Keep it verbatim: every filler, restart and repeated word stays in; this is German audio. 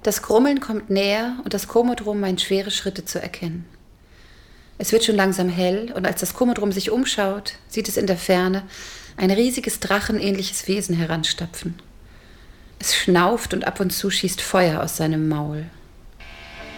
Das Grummeln kommt näher und das Komodrom meint schwere Schritte zu erkennen. Es wird schon langsam hell und als das Komodrom sich umschaut, sieht es in der Ferne ein riesiges drachenähnliches Wesen heranstapfen. Es schnauft und ab und zu schießt Feuer aus seinem Maul.